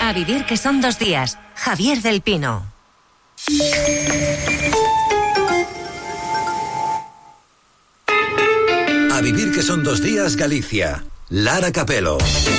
A vivir que son 2 días. Javier del Pino. A vivir que son 2 días, Galicia. Lara Capelo.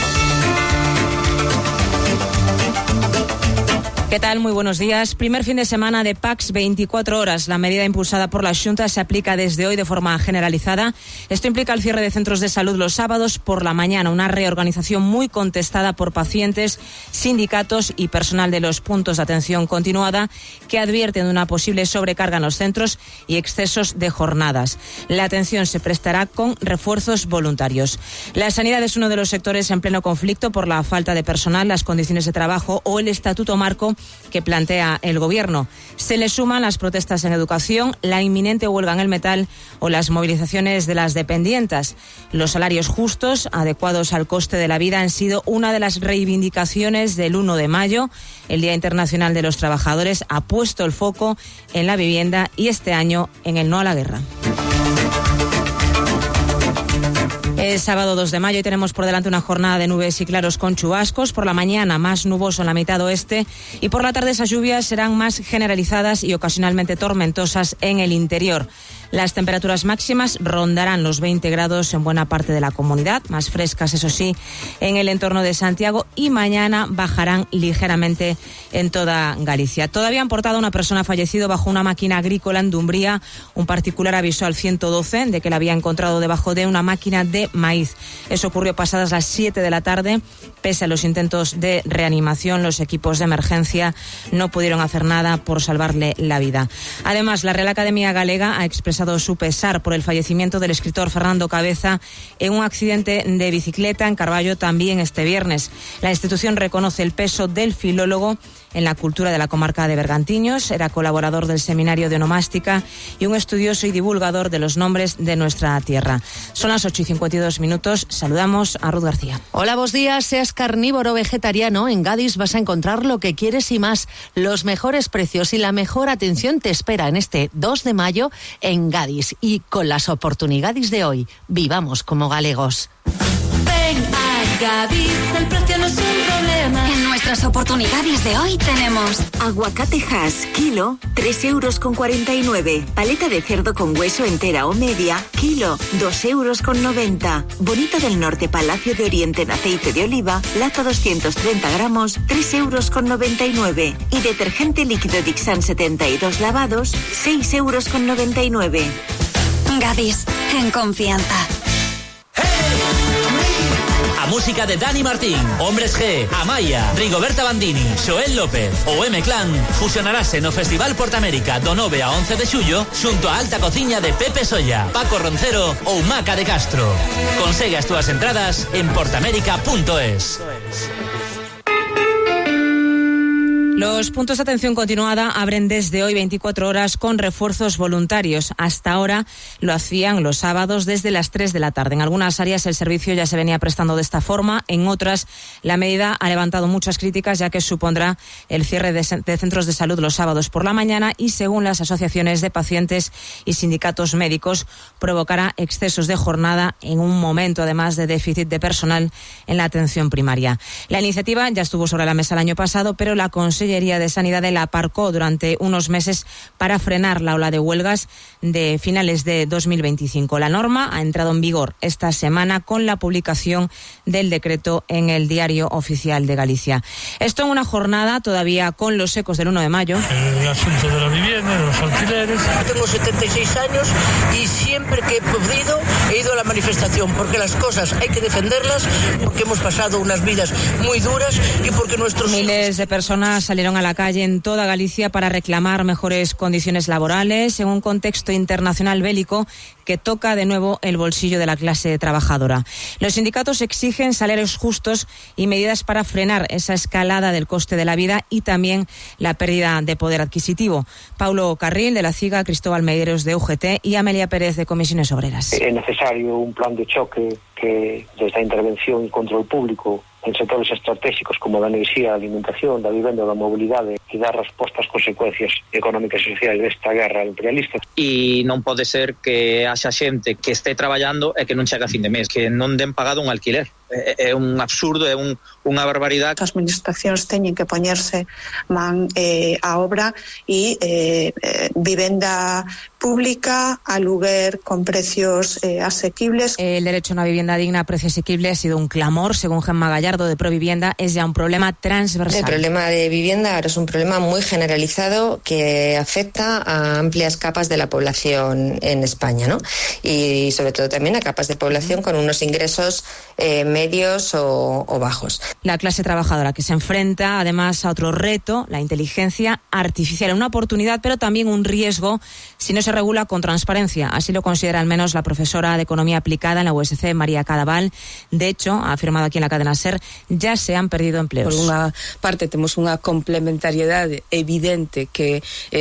¿Qué tal? Muy buenos días. Primer fin de semana de PACS 24 horas. La medida impulsada por la Xunta se aplica desde hoy de forma generalizada. Esto implica el cierre de centros de salud los sábados por la mañana, una reorganización muy contestada por pacientes, sindicatos y personal de los puntos de atención continuada que advierten de una posible sobrecarga en los centros y excesos de jornadas. La atención se prestará con refuerzos voluntarios. La sanidad es uno de los sectores en pleno conflicto por la falta de personal, las condiciones de trabajo o el estatuto marco que plantea el Gobierno. Se le suman las protestas en educación, la inminente huelga en el metal o las movilizaciones de las dependientas. Los salarios justos, adecuados al coste de la vida, han sido una de las reivindicaciones del 1 de mayo. El Día Internacional de los Trabajadores ha puesto el foco en la vivienda y este año en el no a la guerra. Es sábado 2 de mayo y tenemos por delante una jornada de nubes y claros con chubascos. Por la mañana más nuboso en la mitad oeste y por la tarde esas lluvias serán más generalizadas y ocasionalmente tormentosas en el interior. Las temperaturas máximas rondarán los 20 grados en buena parte de la comunidad, más frescas, eso sí, en el entorno de Santiago, y mañana bajarán ligeramente en toda Galicia. Todavía han portado a una persona fallecido bajo una máquina agrícola en Dumbría. Un particular avisó al 112 de que la había encontrado debajo de una máquina de maíz. Eso ocurrió pasadas las 7 de la tarde. Pese a los intentos de reanimación, los equipos de emergencia no pudieron hacer nada por salvarle la vida. Además, la Real Academia Galega ha expresado su pesar por el fallecimiento del escritor Fernando Cabeza en un accidente de bicicleta en Carballo también este viernes. La institución reconoce el peso del filólogo en la cultura de la comarca de Bergantiños. Era colaborador del Seminario de Onomástica y un estudioso y divulgador de los nombres de nuestra tierra. Son las 8:52. Saludamos a Ruth García. Hola, buenos días. Seas carnívoro o vegetariano, en Gadis vas a encontrar lo que quieres y más. Los mejores precios y la mejor atención te espera en este 2 de mayo en Gadis. Y con las oportunidades de hoy, vivamos como galegos. Ven a Gadis, el precio no es un problema. En nuestras oportunidades de hoy tenemos aguacate Hass, kilo, 3,49 €. Paleta de cerdo con hueso entera o media, kilo, 2,90 €. Bonito del Norte Palacio de Oriente en aceite de oliva, lata 230 gramos, 3,99 €. Y detergente líquido Dixan 72 lavados, 6,99 €. Gadis, en confianza. A música de Dani Martín, Hombres G, Amaya, Rigoberta Bandini, Xoel López ou M-Clan fusionarase no Festival Portamérica do 9 a 11 de xullo xunto a alta cociña de Pepe Solla, Paco Roncero ou Maca de Castro. Consegue as túas entradas en portamérica.es. Los puntos de atención continuada abren desde hoy 24 horas con refuerzos voluntarios. Hasta ahora lo hacían los sábados desde las 3 de la tarde. En algunas áreas el servicio ya se venía prestando de esta forma, en otras la medida ha levantado muchas críticas ya que supondrá el cierre de centros de salud los sábados por la mañana y, según las asociaciones de pacientes y sindicatos médicos, provocará excesos de jornada en un momento además de déficit de personal en la atención primaria. La iniciativa ya estuvo sobre la mesa el año pasado, pero la Consellería de Sanidad la aparcó durante unos meses para frenar la ola de huelgas de finales de 2025. La norma ha entrado en vigor esta semana con la publicación del decreto en el Diario Oficial de Galicia. Esto en una jornada todavía con los ecos del 1 de mayo. El asunto de la vivienda, de los alquileres. Tengo 76 años y siempre que he podido he ido a la manifestación porque las cosas hay que defenderlas, porque hemos pasado unas vidas muy duras y porque nuestros miles de personas salieron a la calle en toda Galicia para reclamar mejores condiciones laborales en un contexto internacional bélico que toca de nuevo el bolsillo de la clase trabajadora. Los sindicatos exigen salarios justos y medidas para frenar esa escalada del coste de la vida y también la pérdida de poder adquisitivo. Paulo Carril, de la CIGA, Cristóbal Medeiros, de UGT, y Amelia Pérez, de Comisiones Obreras. Es necesario un plan de choque que, desde a intervención e control público en sectores estratégicos como da enerxía, a alimentación, da vivenda, da mobilidade, e dar resposta ás consecuencias económicas e sociais desta guerra imperialista. E non pode ser que haxa xente que este traballando e que non chegue a fin de mes, que non den pagado un alquiler. é un absurdo, é unha barbaridade. As administracións teñen que poñerse man a obra e vivenda pública, aluguer con precios asequibles. El derecho a una vivienda digna a precio asequible ha sido un clamor, según Gemma Gallardo de Provivienda, es ya un problema transversal. El problema de vivienda ahora es un problema muy generalizado que afecta a amplias capas de la población en España, ¿no? Y sobre todo también a capas de población con unos ingresos medios o bajos. La clase trabajadora que se enfrenta además a otro reto, la inteligencia artificial, una oportunidad pero también un riesgo si no se regula con transparencia. Así lo considera al menos la profesora de Economía Aplicada en la USC, María Cadaval. De hecho, ha afirmado aquí en la cadena SER, ya se han perdido empleos. Por unha parte, temos unha complementariedade evidente que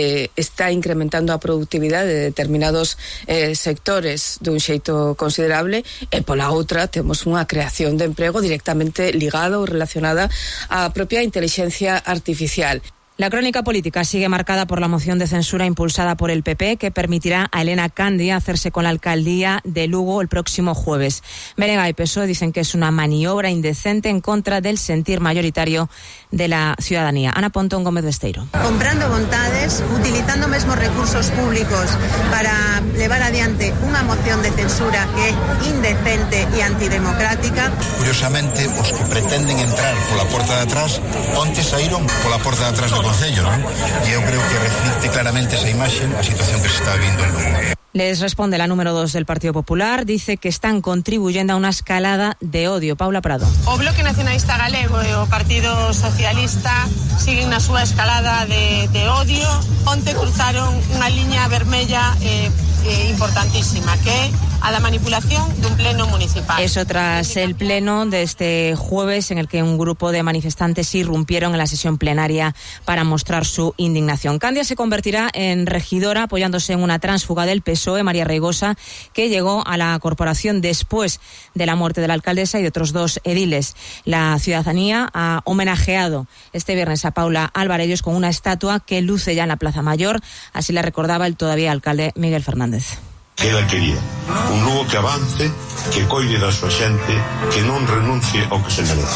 está incrementando a productividade de determinados sectores dun xeito considerable, e pola outra temos unha creación de emprego directamente ligada ou relacionada á propia inteligencia artificial. La crónica política sigue marcada por la moción de censura impulsada por el PP que permitirá a Elena Candia hacerse con la alcaldía de Lugo el próximo jueves. Benega y PSOE dicen que es una maniobra indecente en contra del sentir mayoritario de la ciudadanía. Ana Pontón Gómez Besteiro. Comprando vontades, utilizando mesmos recursos públicos para levar adiante unha moción de censura que é indecente e antidemocrática. Curiosamente, os que pretenden entrar pola porta de atrás, onte saíron pola porta de atrás do Concello, non? E eu creo que reflicte claramente esa imaxe a situación que se está vivindo en Lugo. Les responde la número 2 del Partido Popular, dice que están contribuyendo a una escalada de odio. Paula Prado. O Bloque Nacionalista Galego e o Partido Socialista siguen na súa escalada de odio. Onte cruzaron unha liña vermella importantísima, que é a da manipulación dun pleno municipal. Eso tras el pleno de este jueves en el que un grupo de manifestantes irrumpieron en la sesión plenaria para mostrar su indignación. Candia se convertirá en regidora apoyándose en una tránsfuga del PSOE, María Reigosa, que llegó a la corporación después de la muerte de la alcaldesa y de otros 2 ediles. La ciudadanía ha homenajeado este viernes a Paula Alvarellos con una estatua que luce ya en la Plaza Mayor, así la recordaba el todavía alcalde Miguel Fernández. Que ela quería un Lugo que avance, que coide da súa xente, que non renuncie ao que se merece.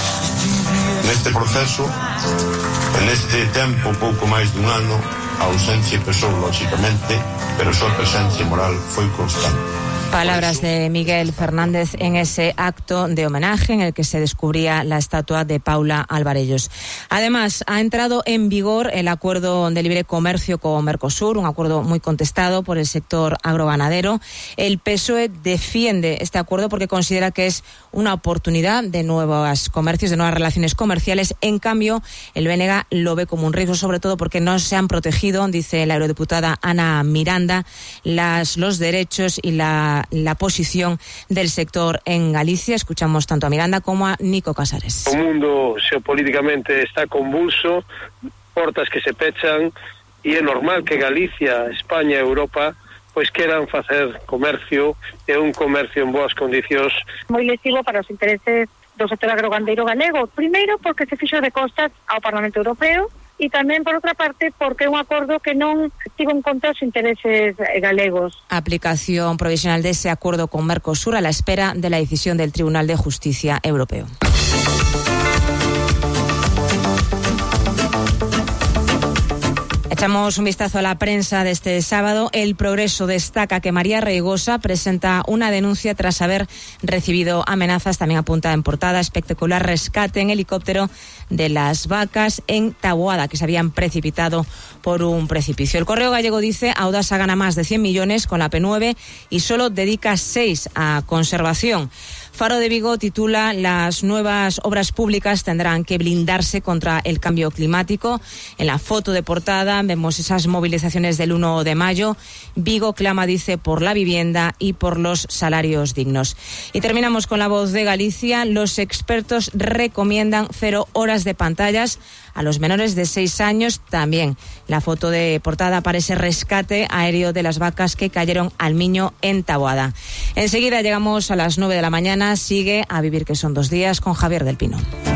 Neste proceso, neste tempo, pouco máis dun ano, a ausencia pesou lógicamente, pero a súa presencia moral foi constante. Palabras de Miguel Fernández en ese acto de homenaje en el que se descubría la estatua de Paula Alvarellos. Además, ha entrado en vigor el acuerdo de libre comercio con Mercosur, un acuerdo muy contestado por el sector agroganadero. El PSOE defiende este acuerdo porque considera que es una oportunidad de nuevos comercios, de nuevas relaciones comerciales. En cambio, el BNG lo ve como un riesgo, sobre todo porque no se han protegido, dice la eurodiputada Ana Miranda, los derechos y la posición del sector en Galicia. Escuchamos tanto a Miranda como a Nico Casares. O mundo xeopolíticamente está convulso, portas que se pechan, e é normal que Galicia, España e Europa pois queran facer comercio, e un comercio en boas condicións. Moi lesivo para os intereses do sector agrogandeiro galego. Primeiro, porque se fixo de costas ao Parlamento Europeo, e tamén, por outra parte, porque é un acordo que non tivo en conta os intereses galegos. Aplicación provisional de ese acuerdo con Mercosur a la espera de la decisión del Tribunal de Justicia Europeo. Echamos un vistazo a la prensa de este sábado. El Progreso destaca que María Reigosa presenta una denuncia tras haber recibido amenazas. También apunta en portada espectacular rescate en helicóptero de las vacas en Taboada, que se habían precipitado por un precipicio. El Correo Gallego dice Audasa gana más de 100 millones con la P9 y solo dedica 6 a conservación. Faro de Vigo titula las nuevas obras públicas tendrán que blindarse contra el cambio climático. En la foto de portada vemos esas movilizaciones del 1 de mayo. Vigo clama, dice, por la vivienda y por los salarios dignos. Y terminamos con La Voz de Galicia. Los expertos recomiendan 0 horas de pantallas a los menores de 6 años. También la foto de portada aparece rescate aéreo de las vacas que cayeron al Miño en Taboada. Enseguida llegamos a las 9 de la mañana. Sigue A Vivir que son 2 días con Javier del Pino.